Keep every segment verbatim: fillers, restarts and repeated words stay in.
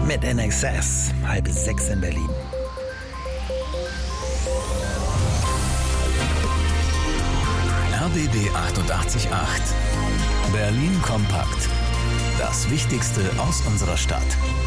mit N X S. Halb sechs in Berlin. R B B achtundachtzig Komma acht. Berlin kompakt. Das Wichtigste aus unserer Stadt.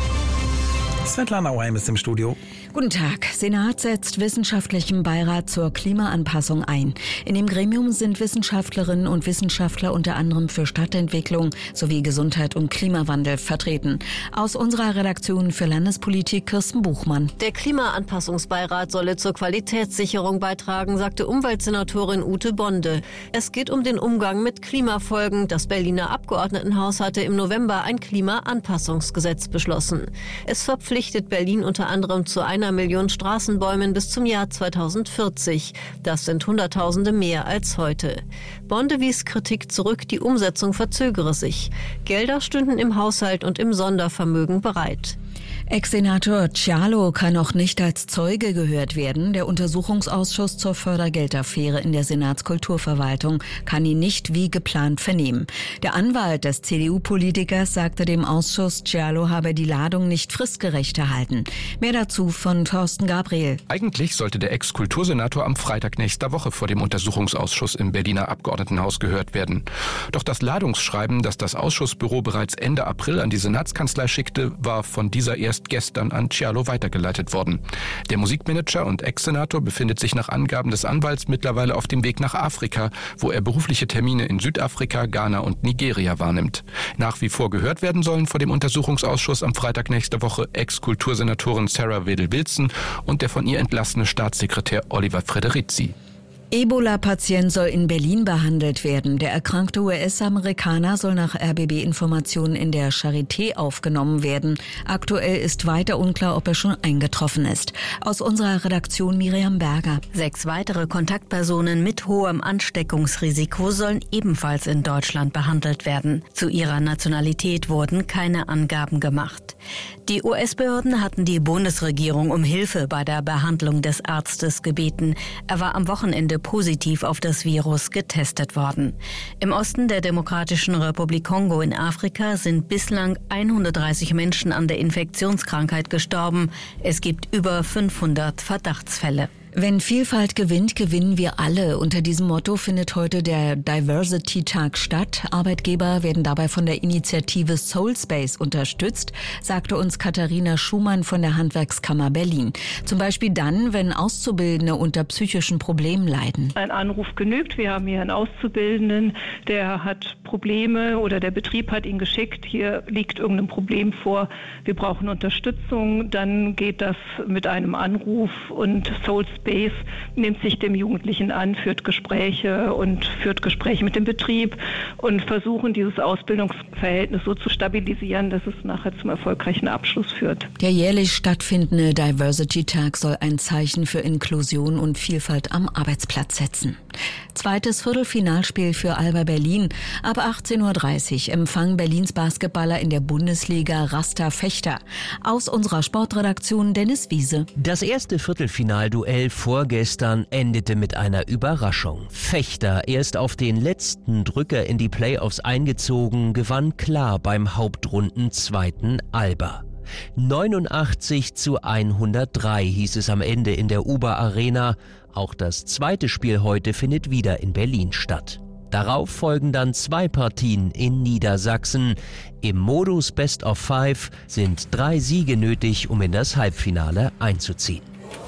Svetlana Weim ist im Studio. Guten Tag. Senat setzt wissenschaftlichen Beirat zur Klimaanpassung ein. In dem Gremium sind Wissenschaftlerinnen und Wissenschaftler unter anderem für Stadtentwicklung sowie Gesundheit und Klimawandel vertreten. Aus unserer Redaktion für Landespolitik Kirsten Buchmann. Der Klimaanpassungsbeirat solle zur Qualitätssicherung beitragen, sagte Umweltsenatorin Ute Bonde. Es geht um den Umgang mit Klimafolgen. Das Berliner Abgeordnetenhaus hatte im November ein Klimaanpassungsgesetz beschlossen. Es verpflichtet Berlin unter anderem zu einer Million Straßenbäumen bis zum Jahr zweitausendvierzig. Das sind Hunderttausende mehr als heute. Bonde wies Kritik zurück, die Umsetzung verzögere sich. Gelder stünden im Haushalt und im Sondervermögen bereit. Ex-Senator Cialo kann noch nicht als Zeuge gehört werden. Der Untersuchungsausschuss zur Fördergeldaffäre in der Senatskulturverwaltung kann ihn nicht wie geplant vernehmen. Der Anwalt des C D U-Politikers sagte dem Ausschuss, Cialo habe die Ladung nicht fristgerecht erhalten. Mehr dazu von Thorsten Gabriel. Eigentlich sollte der Ex-Kultursenator am Freitag nächster Woche vor dem Untersuchungsausschuss im Berliner Abgeordnetenhaus gehört werden. Doch das Ladungsschreiben, das das Ausschussbüro bereits Ende April an die Senatskanzlei schickte, war von dieser erst gestern an Cialo weitergeleitet worden. Der Musikmanager und Ex-Senator befindet sich nach Angaben des Anwalts mittlerweile auf dem Weg nach Afrika, wo er berufliche Termine in Südafrika, Ghana und Nigeria wahrnimmt. Nach wie vor gehört werden sollen vor dem Untersuchungsausschuss am Freitag nächste Woche Ex-Kultursenatorin Sarah Wedel-Wilson und der von ihr entlassene Staatssekretär Oliver Frederici. Ebola-Patient soll in Berlin behandelt werden. Der erkrankte U S-Amerikaner soll nach R B B-Informationen in der Charité aufgenommen werden. Aktuell ist weiter unklar, ob er schon eingetroffen ist. Aus unserer Redaktion Miriam Berger. Sechs weitere Kontaktpersonen mit hohem Ansteckungsrisiko sollen ebenfalls in Deutschland behandelt werden. Zu ihrer Nationalität wurden keine Angaben gemacht. Die U S-Behörden hatten die Bundesregierung um Hilfe bei der Behandlung des Arztes gebeten. Er war am Wochenende positiv auf das Virus getestet worden. Im Osten der Demokratischen Republik Kongo in Afrika sind bislang hundertdreißig Menschen an der Infektionskrankheit gestorben. Es gibt über fünfhundert Verdachtsfälle. Wenn Vielfalt gewinnt, gewinnen wir alle. Unter diesem Motto findet heute der Diversity-Tag statt. Arbeitgeber werden dabei von der Initiative Soulspace unterstützt, sagte uns Katharina Schumann von der Handwerkskammer Berlin. Zum Beispiel dann, wenn Auszubildende unter psychischen Problemen leiden. Ein Anruf genügt. Wir haben hier einen Auszubildenden, der hat Probleme oder der Betrieb hat ihn geschickt. Hier liegt irgendein Problem vor. Wir brauchen Unterstützung. Dann geht das mit einem Anruf und Soulspace Space nimmt sich dem Jugendlichen an, führt Gespräche und führt Gespräche mit dem Betrieb und versuchen, dieses Ausbildungsverhältnis so zu stabilisieren, dass es nachher zum erfolgreichen Abschluss führt. Der jährlich stattfindende Diversity-Tag soll ein Zeichen für Inklusion und Vielfalt am Arbeitsplatz setzen. Zweites Viertelfinalspiel für Alba Berlin. Ab achtzehn Uhr dreißig empfangen Berlins Basketballer in der Bundesliga Rasta Fechter. Aus unserer Sportredaktion Dennis Wiese. Das erste Viertelfinalduell vorgestern endete mit einer Überraschung. Fechter, erst auf den letzten Drücker in die Playoffs eingezogen, gewann klar beim Hauptrundenzweiten Alba. neunundachtzig zu hundertdrei hieß es am Ende in der Uber Arena. Auch das zweite Spiel heute findet wieder in Berlin statt. Darauf folgen dann zwei Partien in Niedersachsen. Im Modus Best of Five sind drei Siege nötig, um in das Halbfinale einzuziehen.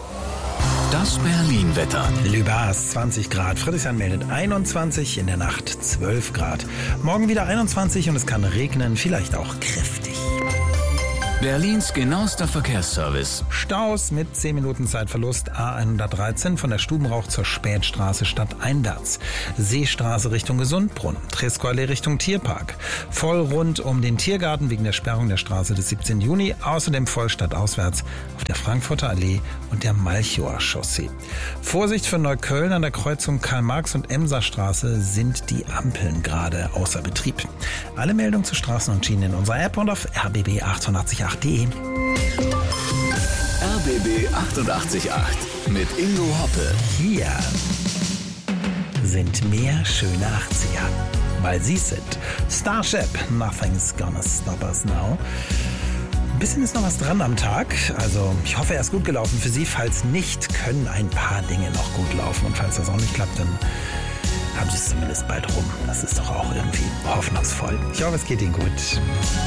Das Berlin-Wetter. Lübars zwanzig Grad, Friedrichshain meldet einundzwanzig, in der Nacht zwölf Grad. Morgen wieder einundzwanzig und es kann regnen, vielleicht auch kräftig. Berlins genauester Verkehrsservice. Staus mit zehn Minuten Zeitverlust. A hundertdreizehn von der Stubenrauch zur Spätstraße stadteinwärts. Seestraße Richtung Gesundbrunnen. Tresco-Allee Richtung Tierpark. Voll rund um den Tiergarten wegen der Sperrung der Straße des siebzehnten Juni. Außerdem voll stadtauswärts auf der Frankfurter Allee und der Malchower Chaussee. Vorsicht für Neukölln an der Kreuzung Karl-Marx- und Emser-Straße sind die Ampeln gerade außer Betrieb. Alle Meldungen zu Straßen und Schienen in unserer App und auf r b b achtundachtzig Komma acht punkt de. R B B achtundachtzig Komma acht mit Ingo Hoppe. Hier sind mehr schöne achtziger, weil sie sind Starship, Nothing's Gonna Stop Us Now. bisschen ist noch was dran am Tag. Also ich hoffe, er ist gut gelaufen für Sie. Falls nicht, können ein paar Dinge noch gut laufen. Und falls das auch nicht klappt, dann haben Sie es zumindest bald rum. Das ist doch auch irgendwie hoffnungsvoll. Ich hoffe, es geht Ihnen gut.